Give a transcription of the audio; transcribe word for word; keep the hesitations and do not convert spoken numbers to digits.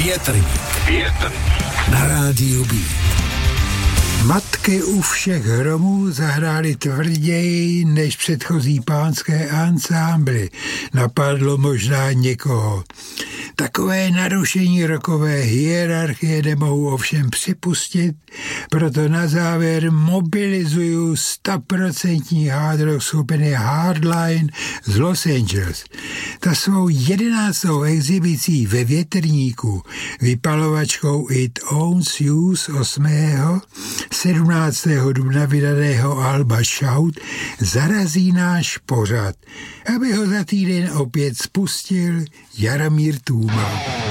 Větrník. Větrník. Na rádiu B. Matky u všech hromů zahrály tvrději než předchozí pánské ansámbly. Napadlo možná někoho. Takové narušení rokové hierarchie nemohu ovšem připustit, proto na závěr mobilizuju stoprocentní hard rock skupiny Hardline z Los Angeles. Ta svou jedenáctou exibicí ve Větrníku, vypalovačkou It Owns You z osmého sedmnáctého dubna vydaného alba Shout zarazí náš pořad, aby ho za týden opět spustil Jaromír Tůma.